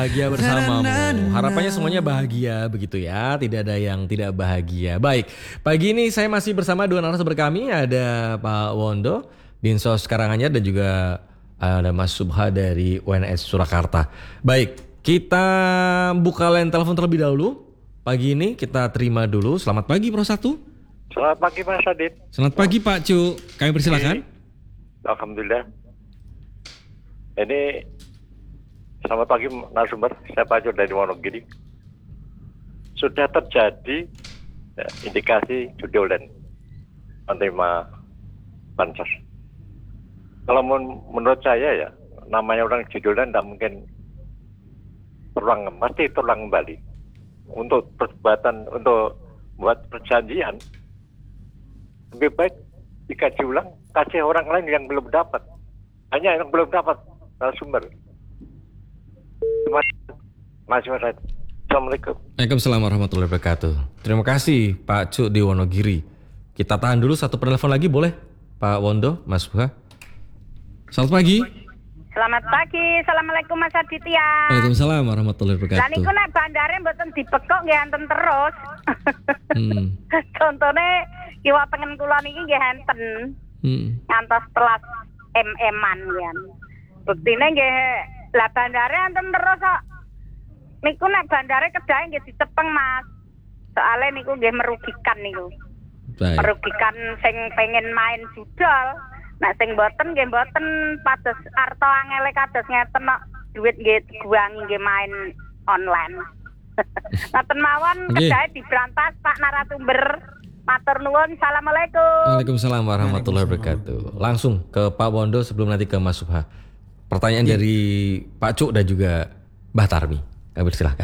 Bahagia bersamamu. Harapannya semuanya bahagia begitu ya. Tidak ada yang tidak bahagia. Baik, pagi ini saya masih bersama dua narasumber kami. Ada Pak Wondo, Dinsos Karanganyar, dan juga ada Mas Subha dari UNS Surakarta. Baik, kita buka line telepon terlebih dahulu. Pagi ini kita terima dulu. Selamat pagi Pro Satu. Selamat pagi Mas Adit. Selamat pagi Pak Cu. Kami persilakan. Alhamdulillah. Ini selamat pagi narasumber. Saya Pak Cu dari Wonogiri. Sudah terjadi indikasi judul dan menerima bansos. Kalau menurut saya ya, namanya orang judolan tidak mungkin terulang, pasti terulang kembali. Untuk perbuatan, untuk buat perjanjian, lebih baik dikaji ulang, kasih orang lain yang belum dapat. Hanya yang belum dapat narasumber. Terima kasih. Assalamualaikum. Waalaikumsalam warahmatullahi wabarakatuh. Terima kasih Pak Cu di Wonogiri. Kita tahan dulu satu penelpon lagi boleh? Pak Wondo, Mas Buha. Selamat pagi. Selamat pagi. Assalamualaikum Mas Aditya. Waalaikumsalam warahmatullahi Lah wabarakatuh. niku nek bandare mboten dibekok nggih enten terus. Contone kiwa pengen kula niki nggih enten. Ngantos telas MM-an ya. Buktine nggih lah bandare enten terus kok. Niku nek bandare kedahe nggih dicepeng Mas. Soale niku nggih merugikan niku. Baik. Merugikan sing pengen main judol. Nek sing mboten nggih mboten pados arta angele kados ngeten kok duit nggih guangi nggih main online. Ngaten mawon kedahe diberantas Pak narasumber. Matur nuwun. Assalamualaikum. Waalaikumsalam warahmatullahi wabarakatuh. Langsung ke Pak Wondo sebelum nanti ke Mas Subha. Pertanyaan dari Pak Cuk dan juga Mbah Tarmi. Kami silahkan.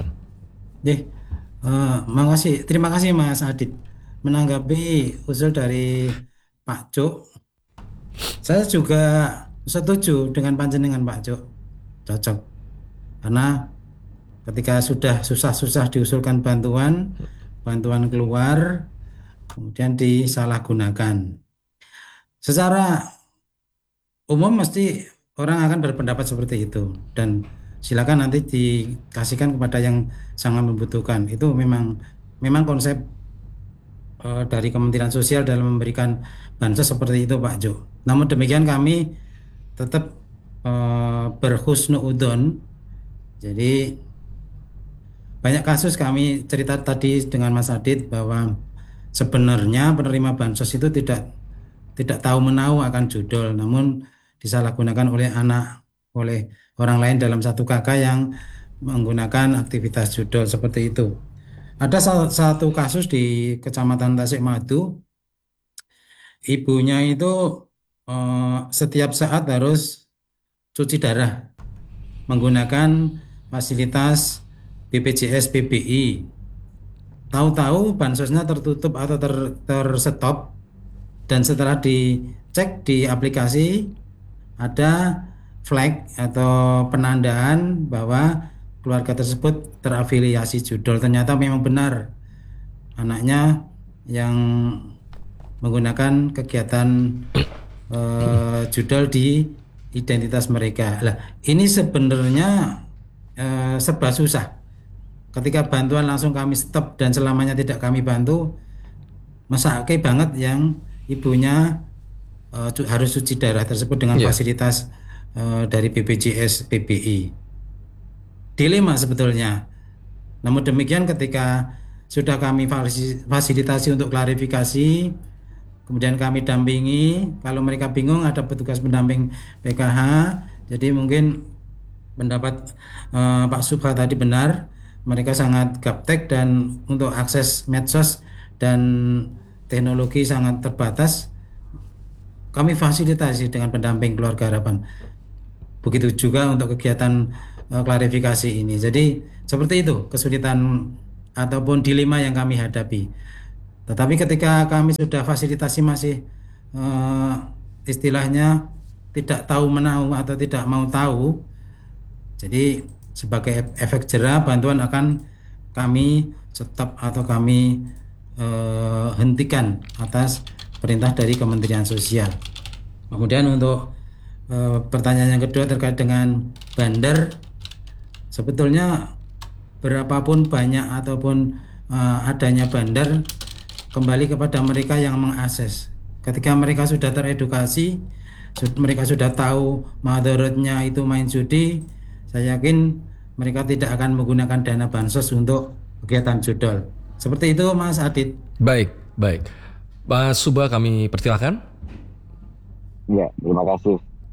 Makasih. Terima kasih Mas Adit. Menanggapi usul dari Pak Cuk, saya juga setuju dengan panjenengan Pak Cuk. Cocok. Karena ketika sudah susah-susah diusulkan bantuan keluar, kemudian disalahgunakan. Secara umum mesti orang akan berpendapat seperti itu, dan silakan nanti dikasihkan kepada yang sangat membutuhkan. Itu memang konsep dari Kementerian Sosial dalam memberikan bansos seperti itu Pak Jo. Namun demikian kami tetap berhusnuudzon. Jadi banyak kasus kami cerita tadi dengan Mas Adit bahwa sebenarnya penerima bansos itu tidak tahu menahu akan judul, namun disalahgunakan oleh orang lain dalam satu kakak yang menggunakan aktivitas judul seperti itu. Ada satu kasus di Kecamatan Tasikmadu, ibunya itu setiap saat harus cuci darah menggunakan fasilitas BPJS PBI. Tahu-tahu bansosnya tertutup atau terstop, dan setelah dicek di aplikasi ada flag atau penandaan bahwa keluarga tersebut terafiliasi judol. Ternyata memang benar anaknya yang menggunakan kegiatan judol di identitas mereka. Lah, ini sebenarnya serba susah. Ketika bantuan langsung kami stop dan selamanya tidak kami bantu, mesake banget yang ibunya harus cuci darah tersebut dengan fasilitas dari BPJS PBI. Dilema sebetulnya. Namun demikian ketika sudah kami fasilitasi untuk klarifikasi, kemudian kami dampingi, kalau mereka bingung ada petugas pendamping PKH. Jadi mungkin pendapat Pak Subha tadi benar, mereka sangat gaptek dan untuk akses medsos dan teknologi sangat terbatas. Kami fasilitasi dengan pendamping keluarga harapan. Begitu juga untuk kegiatan klarifikasi ini. Jadi seperti itu kesulitan ataupun dilema yang kami hadapi. Tetapi ketika kami sudah fasilitasi masih istilahnya tidak tahu menahu atau tidak mau tahu, jadi sebagai efek jera bantuan akan kami stop atau kami hentikan atas perintah dari Kementerian Sosial. Kemudian untuk pertanyaan yang kedua terkait dengan bandar, sebetulnya berapapun banyak ataupun adanya bandar, kembali kepada mereka yang mengakses. Ketika mereka sudah teredukasi, mereka sudah tahu madharatnya itu main judi, saya yakin mereka tidak akan menggunakan dana bansos untuk kegiatan judol. Seperti itu, Mas Adit. Baik, baik. Mas Subah kami persilakan. Ya, terima kasih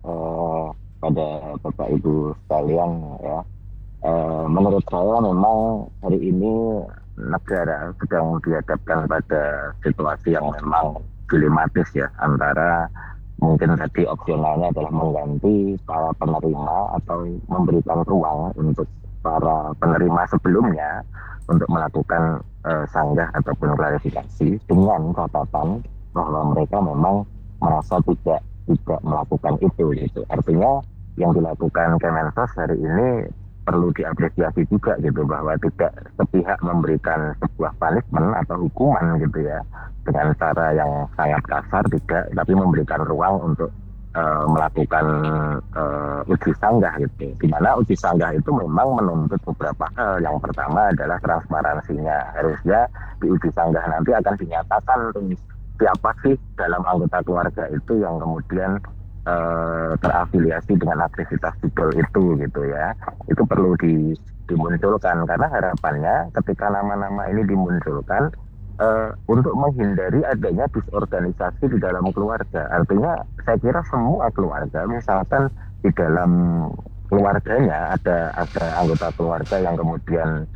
pada Bapak Ibu sekalian ya. Menurut saya memang hari ini negara sedang dihadapkan pada situasi yang memang dilematis ya, antara mungkin tadi opsionalnya adalah mengganti para penerima atau memberikan ruang untuk para penerima sebelumnya untuk melakukan sanggah ataupun klarifikasi dengan catatan bahwa mereka memang merasa tidak melakukan itu gitu. Artinya yang dilakukan Kemensos hari ini perlu diapresiasi juga gitu, bahwa tidak sepihak memberikan sebuah punishment atau hukuman gitu ya dengan cara yang sangat kasar, tidak, tapi memberikan ruang untuk melakukan uji sanggah gitu. Dimana uji sanggah itu memang menuntut beberapa hal. Yang pertama adalah transparansinya. Harusnya di uji sanggah nanti akan dinyatakan siapa sih dalam anggota keluarga itu yang kemudian terafiliasi dengan aktivitas judol itu gitu ya. Itu perlu dimunculkan, karena harapannya ketika nama-nama ini dimunculkan untuk menghindari adanya disorganisasi di dalam keluarga. Artinya saya kira semua keluarga, misalkan di dalam keluarganya ada anggota keluarga yang kemudian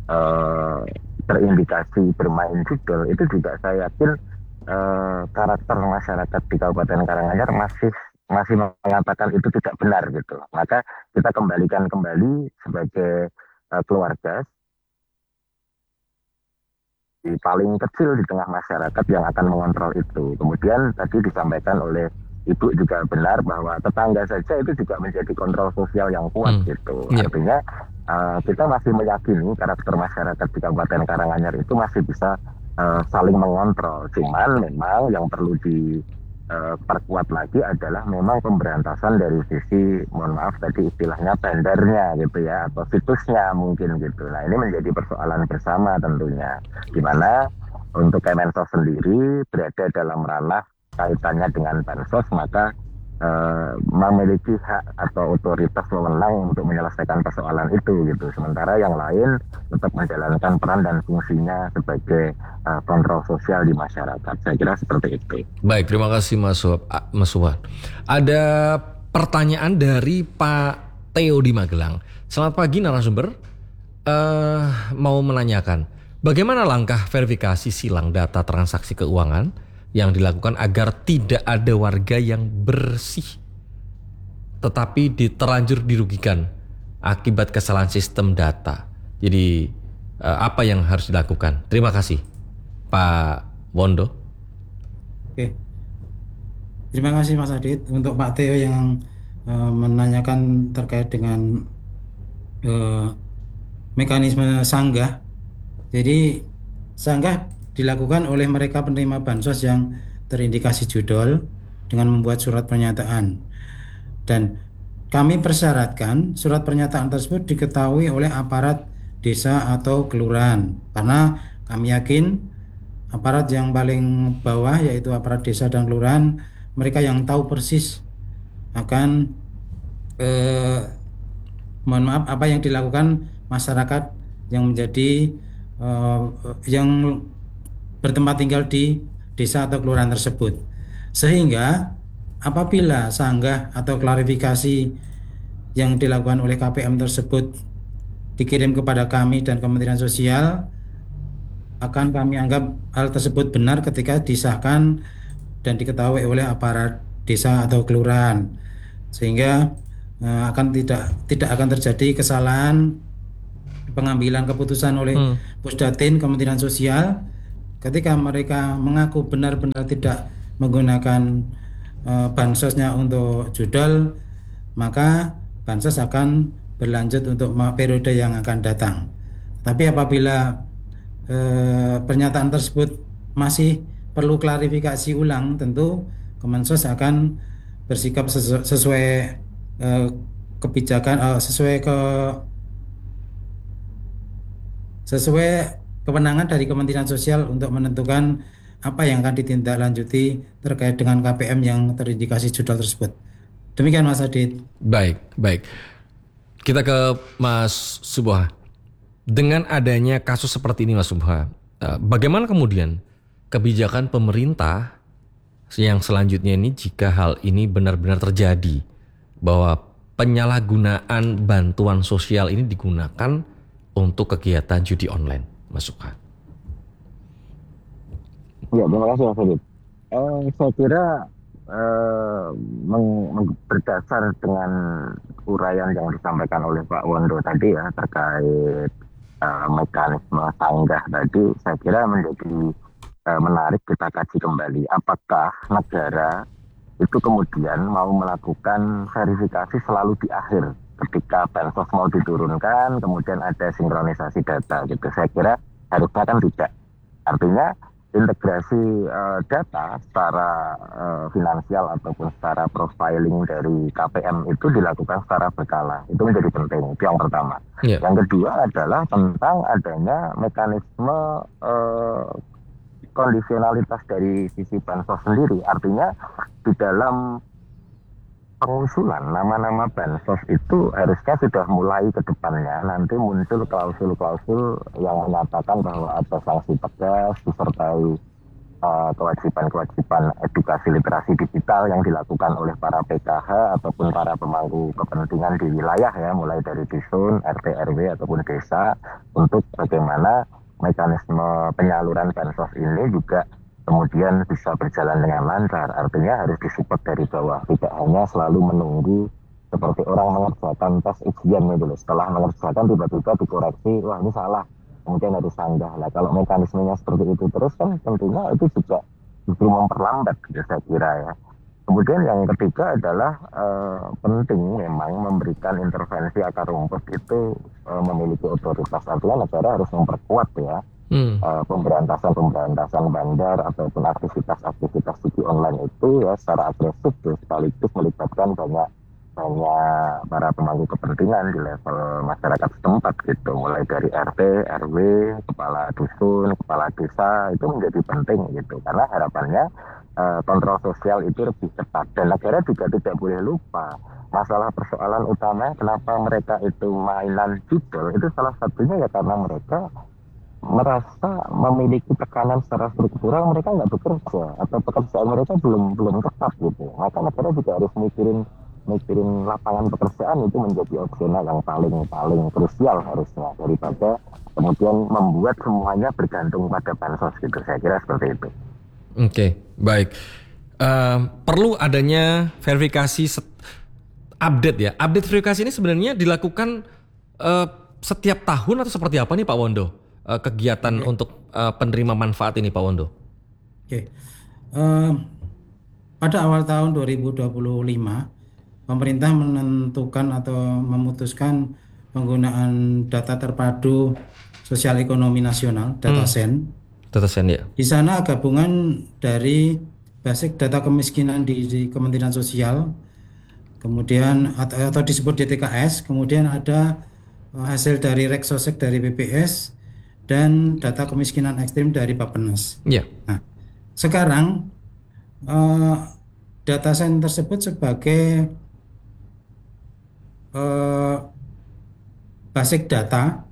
terindikasi bermain judol, itu juga saya yakin karakter masyarakat di Kabupaten Karanganyar masih mengatakan itu tidak benar gitu. Maka kita kembalikan kembali sebagai keluarga di paling kecil di tengah masyarakat yang akan mengontrol itu. Kemudian tadi disampaikan oleh Ibu juga benar bahwa tetangga saja itu juga menjadi kontrol sosial yang kuat gitu. Artinya kita masih meyakini karakter masyarakat di Kabupaten Karanganyar itu masih bisa saling mengontrol. Cuman memang yang perlu diperkuat lagi adalah memang pemberantasan dari sisi, mohon maaf tadi istilahnya bandarnya gitu ya, atau situsnya mungkin gitu. Nah ini menjadi persoalan bersama tentunya, dimana untuk Kemensos sendiri berada dalam ranah kaitannya dengan bansos, maka memiliki hak atau otoritas wewenang untuk menyelesaikan persoalan itu gitu. Sementara yang lain tetap menjalankan peran dan fungsinya sebagai kontrol sosial di masyarakat. Saya kira seperti itu. Baik, terima kasih Mas Subhan. Ada pertanyaan dari Pak Theo di Magelang. Selamat pagi narasumber. Mau menanyakan, bagaimana langkah verifikasi silang data transaksi keuangan yang dilakukan agar tidak ada warga yang bersih tetapi terlanjur dirugikan akibat kesalahan sistem data. Jadi apa yang harus dilakukan? Terima kasih Pak Wondo. Oke. Terima kasih Mas Adit untuk Pak Theo yang menanyakan terkait dengan mekanisme sanggah. Jadi sanggah dilakukan oleh mereka penerima bansos yang terindikasi judol dengan membuat surat pernyataan, dan kami persyaratkan surat pernyataan tersebut diketahui oleh aparat desa atau kelurahan, karena kami yakin aparat yang paling bawah yaitu aparat desa dan kelurahan, mereka yang tahu persis akan mohon maaf apa yang dilakukan masyarakat yang menjadi yang bertempat tinggal di desa atau kelurahan tersebut. Sehingga apabila sanggah atau klarifikasi yang dilakukan oleh KPM tersebut dikirim kepada kami dan Kementerian Sosial, akan kami anggap hal tersebut benar ketika disahkan dan diketahui oleh aparat desa atau kelurahan, sehingga akan tidak akan terjadi kesalahan pengambilan keputusan oleh Pusdatin Kementerian Sosial. Ketika mereka mengaku benar-benar tidak menggunakan bansosnya untuk judol, maka bansos akan berlanjut untuk periode yang akan datang. Tapi apabila pernyataan tersebut masih perlu klarifikasi ulang, tentu Kemensos akan bersikap sesuai kebijakan, sesuai sesuai kewenangan dari Kementerian Sosial untuk menentukan apa yang akan ditindaklanjuti terkait dengan KPM yang terindikasi judul tersebut. Demikian Mas Adit. Baik, baik. Kita ke Mas Subha. Dengan adanya kasus seperti ini Mas Subha, bagaimana kemudian kebijakan pemerintah yang selanjutnya ini jika hal ini benar-benar terjadi, bahwa penyalahgunaan bantuan sosial ini digunakan untuk kegiatan judi online, Mas Subha? Ya, terima kasih Mas Adit. Saya kira berdasar dengan uraian yang disampaikan oleh Pak Wondo tadi ya terkait mekanisme sanggah tadi, saya kira menjadi menarik kita kaji kembali apakah negara itu kemudian mau melakukan verifikasi selalu di akhir ketika bansos mau diturunkan, kemudian ada sinkronisasi data gitu. Saya kira harusnya kan tidak. Artinya integrasi data secara finansial ataupun secara profiling dari KPM itu dilakukan secara berkala. Itu menjadi penting. Itu yang pertama. Yeah. Yang kedua adalah tentang adanya mekanisme kondisionalitas dari sisi bansos sendiri. Artinya di dalam pengusulan nama-nama bansos itu harusnya sudah mulai ke depannya nanti muncul klausul-klausul yang menyatakan bahwa ada sanksi tegas disertai kewajiban-kewajiban edukasi literasi digital yang dilakukan oleh para PKH ataupun para pemangku kepentingan di wilayah ya, mulai dari dusun, RT, RW ataupun desa, untuk bagaimana mekanisme penyaluran bansos ini juga kemudian bisa berjalan dengan lancar. Artinya harus disupport dari bawah, tidak hanya selalu menunggu seperti orang mengerjakan tes ujian gitu loh. Setelah mengerjakan tiba-tiba dikoreksi, wah ini salah, kemudian harus sanggah. Nah kalau mekanismenya seperti itu terus kan tentunya itu juga justru memperlambat gitu saya kira ya. Kemudian yang ketiga adalah penting memang memberikan intervensi akar rumput itu memiliki otoritas. Artinya negara harus memperkuat ya pemberantasan bandar ataupun aktivitas judi online itu ya secara agresif ya, sekaligus melibatkan banyak para pemangku kepentingan di level masyarakat setempat gitu, mulai dari RT, RW, kepala dusun, kepala desa, itu menjadi penting gitu karena harapannya kontrol sosial itu lebih ketat dan negara juga tidak boleh lupa masalah persoalan utamanya kenapa mereka itu mainan judul itu salah satunya ya karena mereka merasa memiliki tekanan secara struktural, mereka nggak bekerja atau pekerjaan mereka belum tetap gitu. Maka negara juga harus mikirin lapangan pekerjaan itu menjadi opsional yang paling krusial harusnya daripada kemudian membuat semuanya bergantung pada bansos gitu. Saya kira seperti itu. Oke, baik. Perlu adanya verifikasi update ya. Update verifikasi ini sebenarnya dilakukan setiap tahun atau seperti apa nih Pak Wondo? Kegiatan untuk penerima manfaat ini Pak Wondo? Oke. Pada awal tahun 2025 pemerintah menentukan atau memutuskan penggunaan data terpadu sosial ekonomi nasional (DataSen). DataSen ya. Di sana gabungan dari basic data kemiskinan di Kementerian Sosial, kemudian atau disebut DTKS, kemudian ada hasil dari Reksosek dari BPS dan data kemiskinan ekstrim dari Bappenas. Iya. Nah, sekarang DataSen tersebut sebagai basic data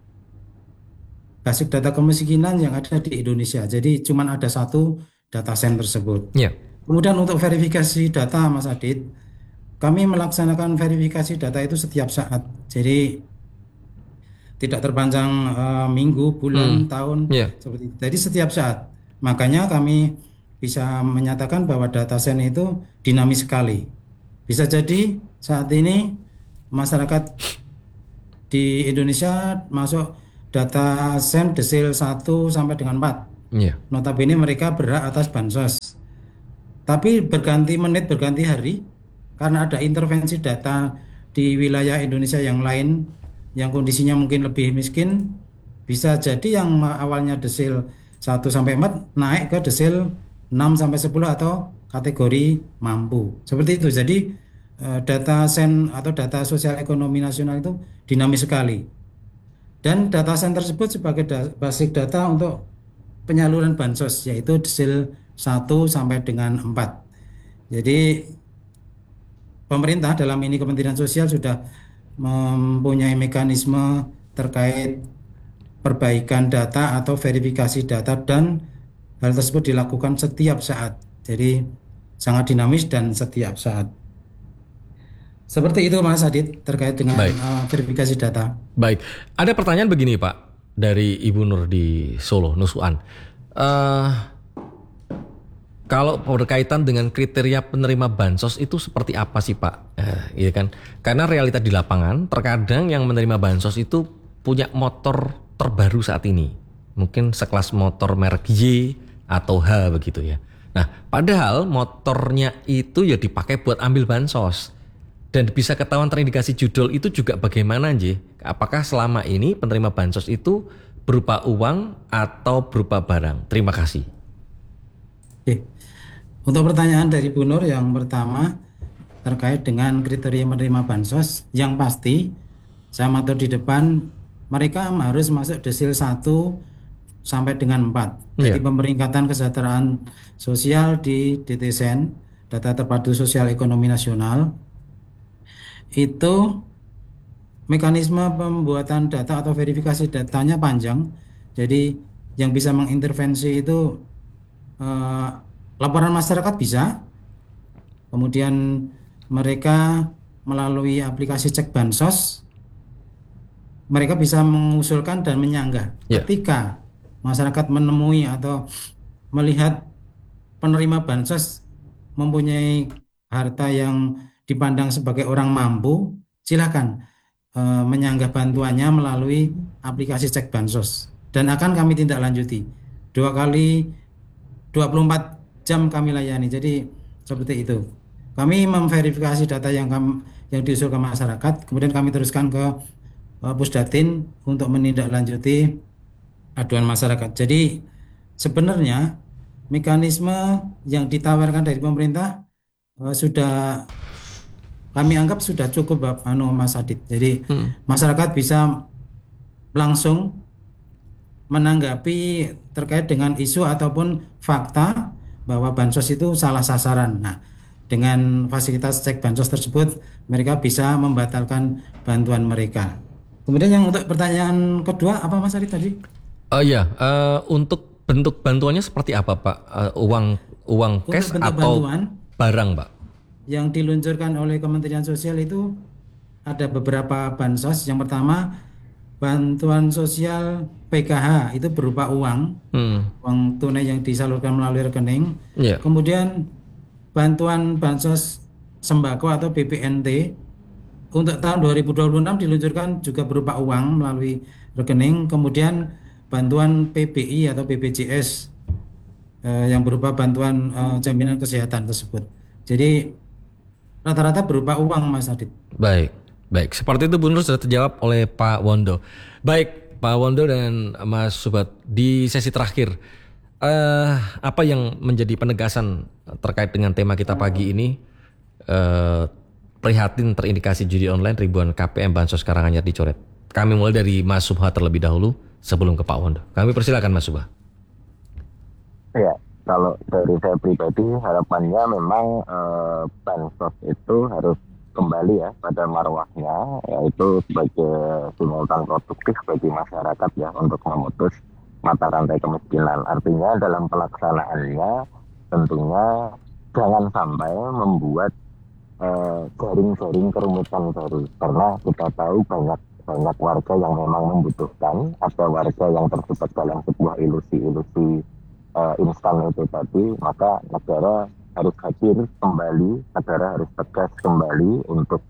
kemiskinan yang ada di Indonesia. Jadi cuma ada satu DataSen tersebut. Iya. Kemudian untuk verifikasi data Mas Adit, kami melaksanakan verifikasi data itu setiap saat. Jadi tidak terpanjang minggu, bulan, tahun, seperti itu. Jadi setiap saat. Makanya kami bisa menyatakan bahwa DataSen itu dinamis sekali. Bisa jadi saat ini masyarakat di Indonesia masuk DataSen desil 1 sampai dengan 4. Notabene mereka berhak atas bansos. Tapi berganti menit, berganti hari, karena ada intervensi data di wilayah Indonesia yang lain yang kondisinya mungkin lebih miskin, bisa jadi yang awalnya desil 1 sampai 4 naik ke desil 6 sampai 10 atau kategori mampu. Seperti itu. Jadi DataSen atau data sosial ekonomi nasional itu dinamis sekali. Dan data center tersebut sebagai basis data untuk penyaluran bansos, yaitu desil 1 sampai dengan 4. Jadi pemerintah dalam ini Kementerian Sosial sudah mempunyai mekanisme terkait perbaikan data atau verifikasi data, dan hal tersebut dilakukan setiap saat. Jadi sangat dinamis dan setiap saat. Seperti itu Mas Adit terkait dengan Baik. verifikasi data. Baik, ada pertanyaan begini Pak dari Ibu Nur di Solo, Nusuan. Kalau berkaitan dengan kriteria penerima bansos itu seperti apa sih Pak? Iya kan? Karena realita di lapangan terkadang yang menerima bansos itu punya motor terbaru saat ini, mungkin sekelas motor merek Y atau H begitu ya. Nah, padahal motornya itu ya dipakai buat ambil bansos. Dan bisa ketahuan terindikasi judul itu juga bagaimana Nji? Apakah selama ini penerima bansos itu berupa uang atau berupa barang? Terima kasih. Oke. Untuk pertanyaan dari Bu Nur yang pertama terkait dengan kriteria menerima bansos, yang pasti saya matur di depan, mereka harus masuk desil 1 sampai dengan 4. Jadi pemeringkatan kesejahteraan sosial di DTSN, Data Terpadu Sosial Ekonomi Nasional, itu mekanisme pembuatan data atau verifikasi datanya panjang. Jadi yang bisa mengintervensi itu laporan masyarakat bisa, kemudian mereka melalui aplikasi cek bansos, mereka bisa mengusulkan dan menyanggah. Ketika masyarakat menemui atau melihat penerima bansos mempunyai harta yang dipandang sebagai orang mampu, silakan menyanggah bantuannya melalui aplikasi cek bansos, dan akan kami tindak lanjuti 2 kali 24 jam kami layani. Jadi seperti itu. Kami memverifikasi data yang diusul ke masyarakat, kemudian kami teruskan ke Pusdatin untuk menindaklanjuti aduan masyarakat. Jadi sebenarnya mekanisme yang ditawarkan dari pemerintah sudah kami anggap sudah cukup Mas Adit. Jadi masyarakat bisa langsung menanggapi terkait dengan isu ataupun fakta bahwa bansos itu salah sasaran. Nah, dengan fasilitas cek bansos tersebut mereka bisa membatalkan bantuan mereka. Kemudian yang untuk pertanyaan kedua apa Mas Adit tadi? Untuk bentuk bantuannya seperti apa Pak? Uang cash atau bantuan barang Pak? Yang diluncurkan oleh Kementerian Sosial itu ada beberapa bansos. Yang pertama bantuan sosial PKH, itu berupa uang tunai yang disalurkan melalui rekening. Kemudian bantuan bansos sembako atau BPNT untuk tahun 2026 diluncurkan juga berupa uang melalui rekening. Kemudian bantuan PBI atau BPJS yang berupa bantuan jaminan kesehatan tersebut. Jadi rata-rata berupa uang Mas Adit. Baik. Seperti itu Bu Nur sudah terjawab oleh Pak Wondo. Baik, Pak Wondo dan Mas Subat, di sesi terakhir apa yang menjadi penegasan terkait dengan tema kita pagi ini, prihatin terindikasi judi online ribuan KPM Bansos Karanganyar dicoret. Kami mulai dari Mas Subha terlebih dahulu sebelum ke Pak Wondo. Kami persilakan Mas Subha. Ya, kalau dari saya pribadi harapannya memang bansos itu harus kembali ya pada marwahnya, yaitu sebagai simultan produktif bagi masyarakat ya untuk memutus mata rantai kemiskinan. Artinya dalam pelaksanaannya tentunya jangan sampai membuat jaring-jaring kerumitan baru, karena kita tahu banyak warga yang memang membutuhkan, ada warga yang terjebak dalam sebuah ilusi-ilusi instan itu tadi. Maka negara harus hadir kembali, negara harus tegas kembali untuk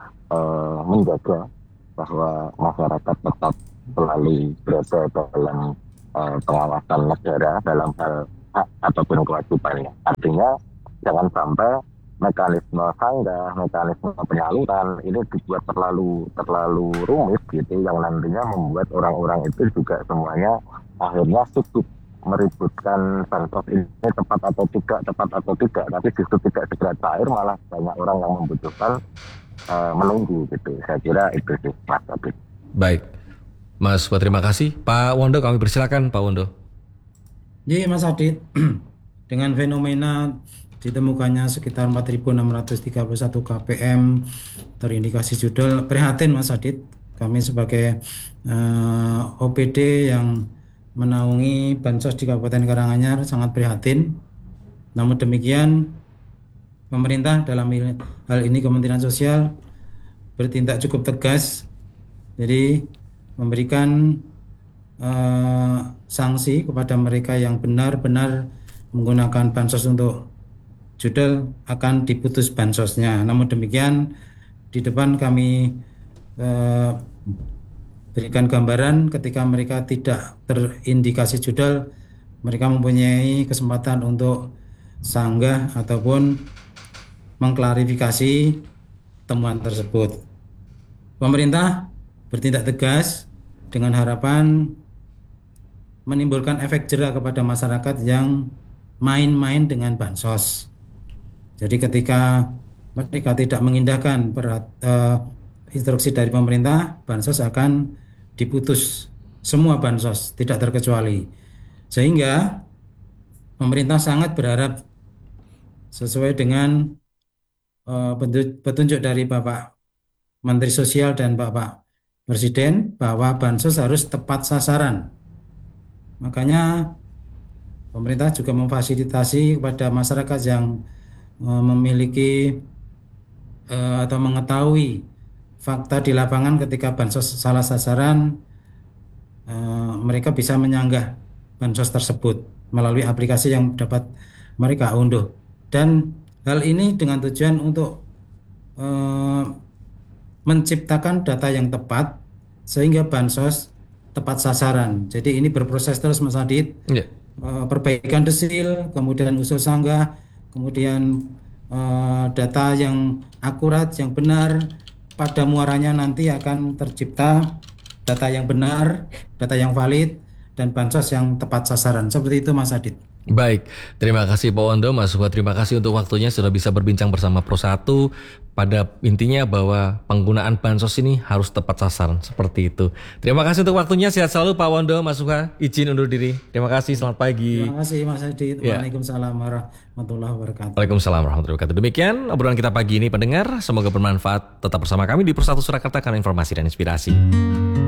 menjaga bahwa masyarakat tetap selalu berada dalam pengawasan negara dalam hal hak ataupun kewajibannya. Artinya jangan sampai mekanisme sanggah, mekanisme penyaluran ini dibuat terlalu rumit gitu, yang nantinya membuat orang-orang itu juga semuanya akhirnya sibuk meributkan bansos ini tepat atau tidak, tapi justru tidak segera cair, malah banyak orang yang membutuhkan menunggu gitu. Saya kira itu sih Mas Abid. Baik, Mas Suha, terima kasih. Pak Wondo, kami persilakan Pak Wondo. Jadi Mas Adit, dengan fenomena ditemukannya sekitar 4.631 kpm terindikasi judul, prihatin Mas Adit. Kami sebagai OPD yang menaungi bansos di Kabupaten Karanganyar sangat prihatin. Namun demikian, pemerintah dalam hal ini Kementerian Sosial bertindak cukup tegas, jadi memberikan sanksi kepada mereka yang benar-benar menggunakan bansos untuk judul, akan diputus bansosnya. Namun demikian, di depan kami berikan gambaran ketika mereka tidak terindikasi judul, mereka mempunyai kesempatan untuk sanggah ataupun mengklarifikasi temuan tersebut. Pemerintah bertindak tegas dengan harapan menimbulkan efek jera kepada masyarakat yang main-main dengan bansos. Jadi ketika mereka tidak mengindahkan instruksi dari pemerintah, bansos akan diputus, semua bansos tidak terkecuali. Sehingga pemerintah sangat berharap sesuai dengan petunjuk dari Bapak Menteri Sosial dan Bapak Presiden bahwa bansos harus tepat sasaran. Makanya pemerintah juga memfasilitasi kepada masyarakat yang memiliki atau mengetahui fakta di lapangan ketika bansos salah sasaran, mereka bisa menyanggah bansos tersebut melalui aplikasi yang dapat mereka unduh. Dan hal ini dengan tujuan untuk menciptakan data yang tepat sehingga bansos tepat sasaran. Jadi ini berproses terus Mas Adit. Yeah. Perbaikan desil, kemudian usul sanggah, kemudian data yang akurat, yang benar, pada muaranya nanti akan tercipta data yang benar, data yang valid, dan bansos yang tepat sasaran. Seperti itu Mas Adit. Baik, terima kasih Pak Wondo. Mas Suha, terima kasih untuk waktunya sudah bisa berbincang bersama Pro1. Pada intinya bahwa penggunaan bansos ini harus tepat sasaran, seperti itu. Terima kasih untuk waktunya, sehat selalu Pak Wondo. Mas Suha, izin undur diri. Terima kasih, selamat pagi. Terima kasih Mas Adit. Ya. Waalaikumsalam warahmatullahi wabarakatuh. Waalaikumsalam warahmatullahi wabarakatuh. Demikian obrolan kita pagi ini pendengar, semoga bermanfaat. Tetap bersama kami di Pro1 Surakarta karena informasi dan inspirasi.